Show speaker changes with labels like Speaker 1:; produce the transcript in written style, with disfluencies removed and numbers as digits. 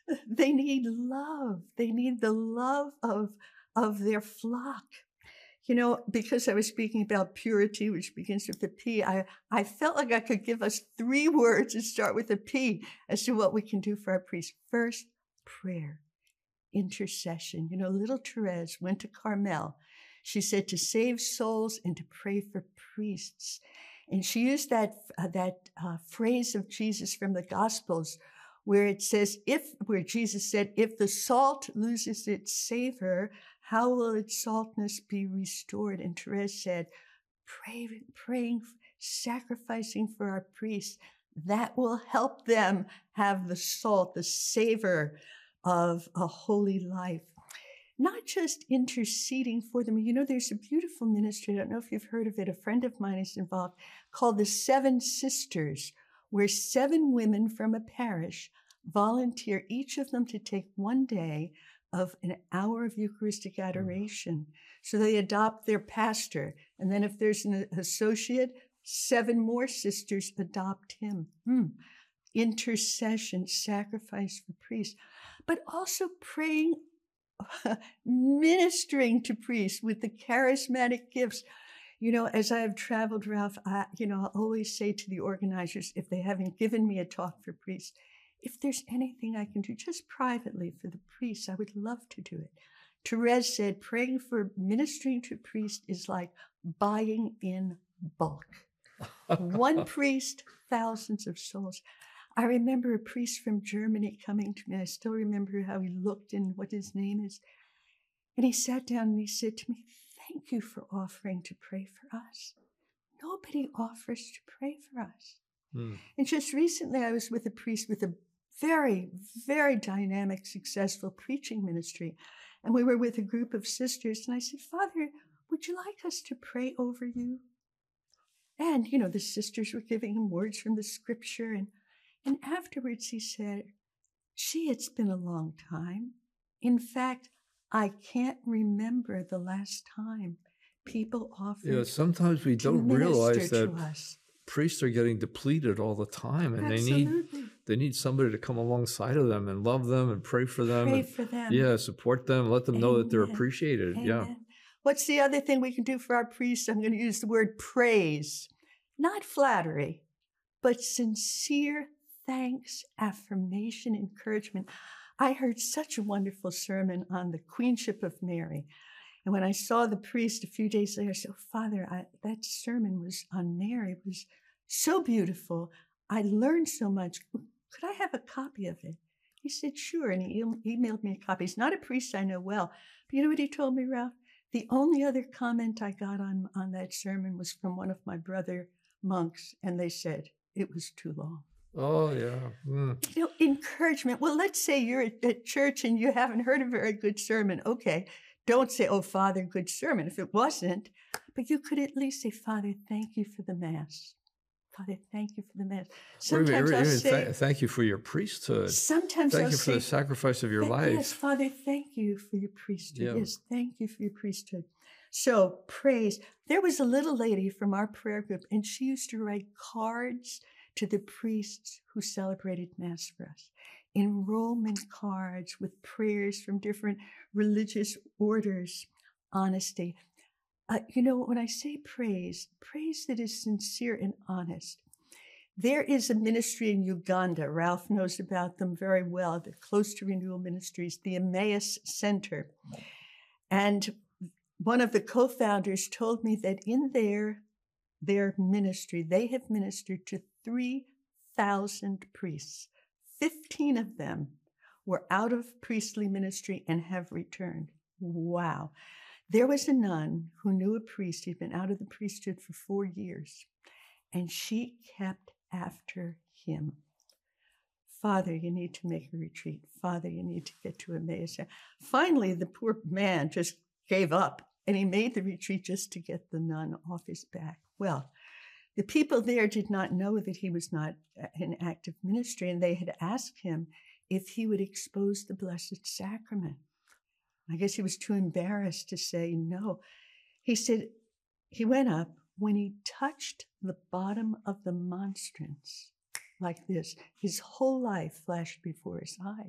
Speaker 1: They need love. They need the love of their flock. You know, because I was speaking about purity, which begins with a P, I felt like I could give us 3 words that start with a P as to what we can do for our priests. First, prayer, intercession. You know, little Therese went to Carmel. She said to save souls and to pray for priests. And she used that phrase of Jesus from the Gospels, where it says, where Jesus said, if the salt loses its savor, how will its saltness be restored? And Therese said, praying, sacrificing for our priests, that will help them have the salt, the savor of a holy life. Not just interceding for them. You know, there's a beautiful ministry, I don't know if you've heard of it, a friend of mine is involved, called the Seven Sisters, where 7 women from a parish volunteer, each of them to take 1 day of an hour of Eucharistic adoration. So they adopt their pastor. And then if there's an associate, 7 more sisters adopt him. Intercession, sacrifice for priests, but also praying, ministering to priests with the charismatic gifts. You know, as I have traveled, Ralph, I always say to the organizers, if they haven't given me a talk for priests, if there's anything I can do just privately for the priests, I would love to do it. Therese said, praying for ministering to priests is like buying in bulk. 1 priest, thousands of souls. I remember a priest from Germany coming to me. I still remember how he looked and what his name is. And he sat down and he said to me, thank you for offering to pray for us. Nobody offers to pray for us. And just recently I was with a priest with a very, very dynamic, successful preaching ministry. And we were with a group of sisters. And I said, Father, would you like us to pray over you? And, you know, the sisters were giving him words from the scripture. And afterwards he said, gee, it's been a long time. In fact, I can't remember the last time people offered.
Speaker 2: Yeah, sometimes we don't realize that
Speaker 1: us.
Speaker 2: Priests are getting depleted all the time, and they need somebody to come alongside of them and love them and pray for them.
Speaker 1: Pray for them.
Speaker 2: Yeah, support them, let them
Speaker 1: Amen.
Speaker 2: know that they're appreciated.
Speaker 1: Amen.
Speaker 2: Yeah.
Speaker 1: What's the other thing we can do for our priests? I'm going to use the word praise, not flattery, but sincere thanks, affirmation, encouragement. I heard such a wonderful sermon on the Queenship of Mary. And when I saw the priest a few days later, I said, oh, Father, that sermon was on Mary. It was so beautiful. I learned so much. Could I have a copy of it? He said, sure. And he emailed me a copy. He's not a priest I know well. But you know what he told me, Ralph? The only other comment I got on that sermon was from one of my brother monks. And they said it was too long.
Speaker 2: Oh, yeah.
Speaker 1: You know, encouragement. Well, let's say you're at church and you haven't heard a very good sermon. Okay. Don't say, oh, Father, good sermon, if it wasn't. But you could at least say, Father, thank you for the Mass. Father, thank you for the Mass. Sometimes I'll say,
Speaker 2: thank you for your priesthood.
Speaker 1: Sometimes
Speaker 2: thank you for the sacrifice of your life.
Speaker 1: Yes, Father, thank you for your priesthood.
Speaker 2: Yeah.
Speaker 1: Yes, thank you for your priesthood. So praise. There was a little lady from our prayer group, and she used to write cards to the priests who celebrated Mass for us. Enrollment cards with prayers from different religious orders, honesty. You know, when I say praise that is sincere and honest. There is a ministry in Uganda. Ralph knows about them very well. They're close to Renewal Ministries, the Emmaus Center. And one of the co-founders told me that in their ministry, they have ministered to 3,000 priests. 15 of them were out of priestly ministry and have returned. Wow. There was a nun who knew a priest. He'd been out of the priesthood for 4 years, and she kept after him. Father, you need to make a retreat. Father, you need to get to Emmaus. Finally, the poor man just gave up, and he made the retreat just to get the nun off his back. Well, the people there did not know that he was not in active ministry, and they had asked him if he would expose the Blessed Sacrament. I guess he was too embarrassed to say no. He said he went up. When he touched the bottom of the monstrance like this, his whole life flashed before his eyes.